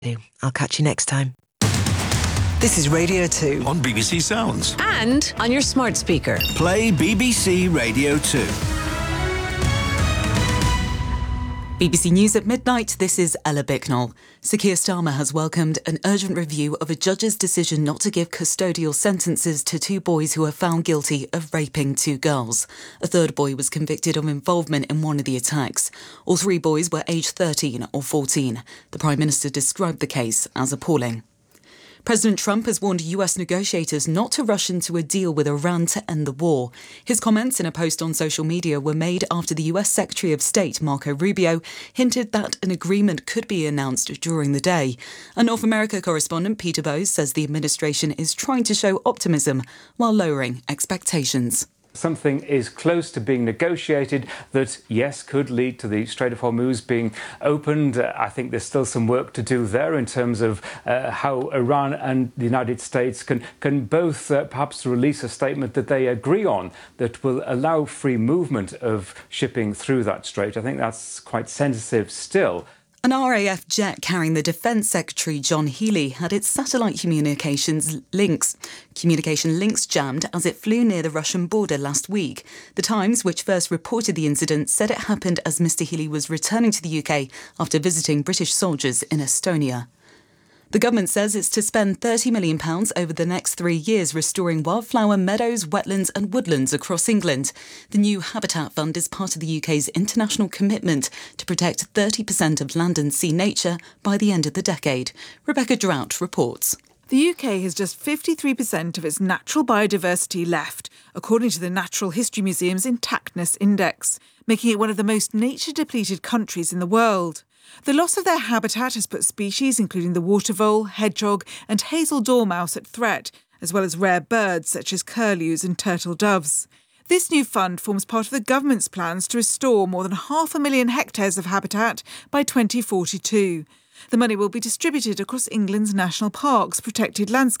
I'll catch you next time. This is Radio 2. On BBC Sounds. And on your smart speaker. Play BBC Radio 2. BBC News at midnight, this is Ella Bicknell. Sir Keir Starmer has welcomed an urgent review of a judge's decision not to give custodial sentences to 2 boys who are found guilty of raping 2 girls. A third boy was convicted of involvement in one of the attacks. All 3 boys were aged 13 or 14. The Prime Minister described the case as appalling. President Trump has warned US negotiators not to rush into a deal with Iran to end the war. His comments in a post on social media were made after the US Secretary of State, Marco Rubio, hinted that an agreement could be announced during the day. A North America correspondent, Peter Bowes, says the administration is trying to show optimism while lowering expectations. Something is close to being negotiated that, yes, could lead to the Strait of Hormuz being opened. I think there's still some work to do there in terms of how Iran and the United States can both perhaps release a statement that they agree on that will allow free movement of shipping through that strait. I think that's quite sensitive still. An RAF jet carrying the Defence Secretary John Healey had its satellite communication links jammed as it flew near the Russian border last week. The Times, which first reported the incident, said it happened as Mr Healey was returning to the UK after visiting British soldiers in Estonia. The government says it's to spend £30 million over the next 3 years restoring wildflower meadows, wetlands and woodlands across England. The new Habitat Fund is part of the UK's international commitment to protect 30% of land and sea nature by the end of the decade. Rebecca Drought reports. The UK has just 53% of its natural biodiversity left, according to the Natural History Museum's Intactness Index, making it one of the most nature-depleted countries in the world. The loss of their habitat has put species including the water vole, hedgehog and hazel dormouse at threat, as well as rare birds such as curlews and turtle doves. This new fund forms part of the government's plans to restore more than 500,000 hectares of habitat by 2042. The money will be distributed across England's national parks, protected landscapes